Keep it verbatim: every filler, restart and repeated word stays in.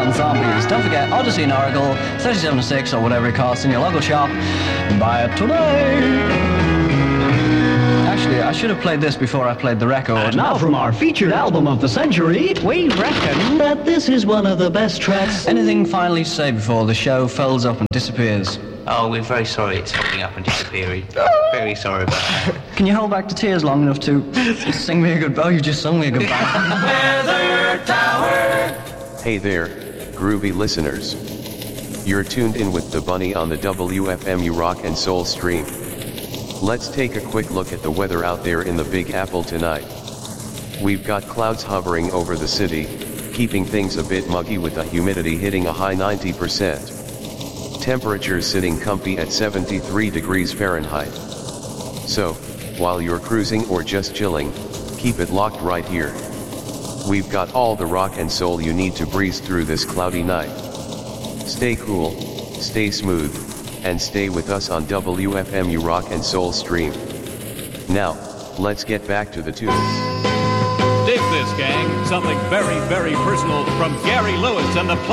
and zombies. Don't forget Odyssey and Oracle, thirty-seven oh six or whatever it costs in your local shop. Buy it today. Actually, I should have played this before I played the record. And now from our featured album of the century, We reckon that this is one of the best tracks. Anything finally to say before the show folds up and disappears? Oh, we're very sorry it's holding up and disappearing. Very sorry about that. Can you hold back the tears long enough to sing me a goodbye? Oh, you just sung me a goodbye. Weather Tower. Hey there, groovy listeners. You're tuned in with the Bunny on the W F M U Rock and Soul stream. Let's take a quick look at the weather out there in the Big Apple tonight. We've got clouds hovering over the city, keeping things a bit muggy with the humidity hitting a high ninety percent. Temperatures sitting comfy at seventy-three degrees Fahrenheit. So, while you're cruising or just chilling, keep it locked right here. We've got all the rock and soul you need to breeze through this cloudy night. Stay cool, stay smooth, and stay with us on W F M U Rock and Soul stream. Now, let's get back to the tunes. Dig this, gang. Something very, very personal from Gary Lewis and the